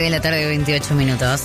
De la tarde, 28 minutos.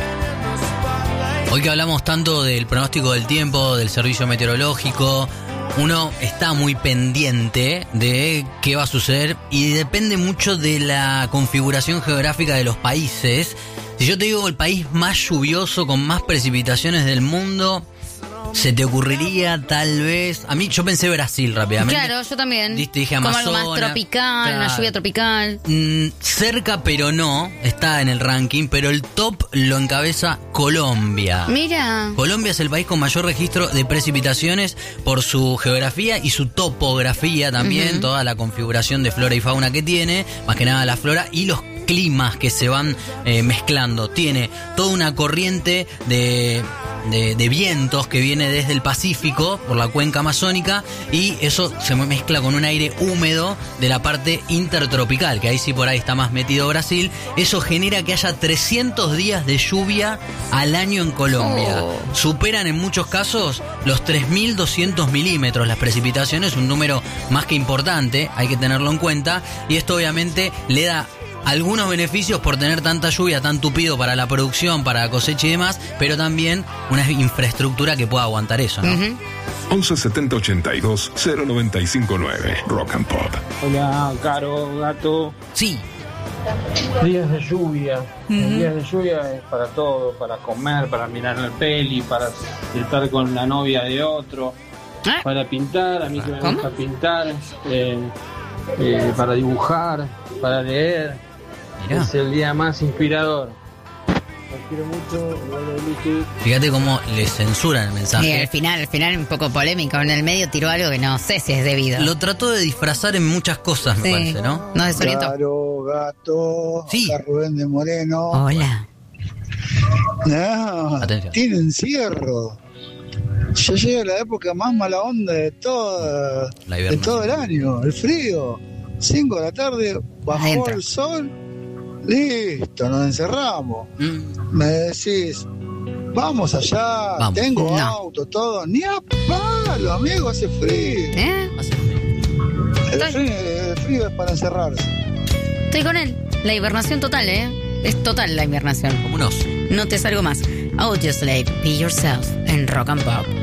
Hoy que hablamos tanto del pronóstico del tiempo, del servicio meteorológico, uno está muy pendiente de qué va a suceder y depende mucho de la configuración geográfica de los países. Si yo te digo el país más lluvioso con más precipitaciones del mundo, ¿se te ocurriría tal vez? A mí yo pensé Brasil rápidamente. Claro, yo también. Dije como Amazonas. algo más tropical, Claro. una lluvia tropical. Cerca pero no, está en el ranking, pero el top lo encabeza Colombia. Mira. Colombia es el país con mayor registro de precipitaciones por su geografía y su topografía también, toda la configuración de flora y fauna que tiene, más que nada la flora y los climas que se van mezclando. Tiene toda una corriente de vientos que viene desde el Pacífico por la cuenca amazónica y eso se mezcla con un aire húmedo de la parte intertropical, que ahí sí por ahí está más metido Brasil. Eso genera que haya 300 días de lluvia al año en Colombia. Superan en muchos casos los 3.200 milímetros las precipitaciones, un número más que importante, hay que tenerlo en cuenta, y esto obviamente le da algunos beneficios por tener tanta lluvia, tan tupido para la producción, para la cosecha y demás, pero también una infraestructura que pueda aguantar eso, ¿no? 11 70 82 095 9 Rock and Pop. Hola, Caro, Gato. Sí. Días de lluvia. Días de lluvia es para todo, para comer, para mirar la peli, para estar con la novia de otro, para pintar, a mí que me gusta pintar, para dibujar, para leer. Mirá. Es el día más inspirador. Los quiero mucho, igual de Lucy. Fíjate cómo le censuran el mensaje. Y al final un poco polémico. En el medio tiró algo que no sé si es debido. Lo trató de disfrazar en muchas cosas, me parece, ¿no? No desorientó. Claro, Gato. Sí. Acá Rubén de Moreno. Hola. No, Atención. tiene encierro. Ya llega la época más mala onda de todo el año. El frío. 5 de la tarde, bajó Adentro. el sol. Listo, nos encerramos. Me decís, vamos allá, Vamos. tengo No. auto, todo. Ni a palo, amigo, hace frío. El frío es para encerrarse. Estoy con él. La hibernación total, Es total la hibernación. Como un oso. No te salgo más. Audioslave, Be Yourself en Rock and Pop.